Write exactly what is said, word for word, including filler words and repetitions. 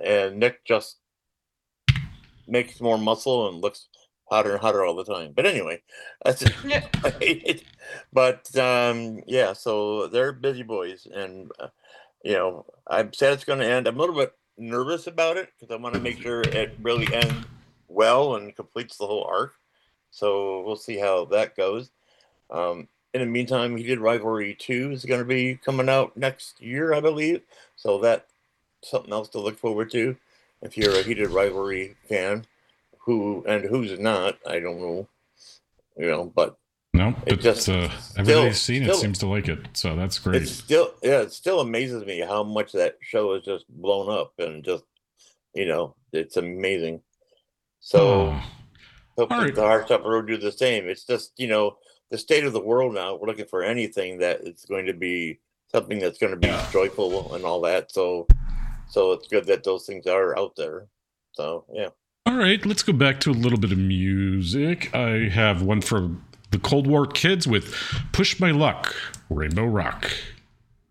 and Nick just makes more muscle and looks hotter and hotter all the time. But anyway, that's Yeah. it. But um, yeah, so they're busy boys, and uh, you know, I'm sad it's going to end. I'm a little bit nervous about it because I want to make sure it really ends well and completes the whole arc. So we'll see how that goes. Um, in the meantime, he did Rivalry two is going to be coming out next year, I believe. So that's something else to look forward to if you're a Heated Rivalry fan. Who and who's not, I don't know. You know, but No, it but just uh, everybody's still seen it, still seems to like it. So that's it's great. still yeah, it still amazes me how much that show has just blown up and just you know, it's amazing. So Oh, all hopefully right. the Hard Stop Road do the same. It's just, you know, the state of the world now. We're looking for anything that it's going to be something that's going to be joyful and all that. So, so it's good that those things are out there. So, yeah. All right, let's go back to a little bit of music. I have one for the Cold War Kids with Push My Luck, Rainbow Rock.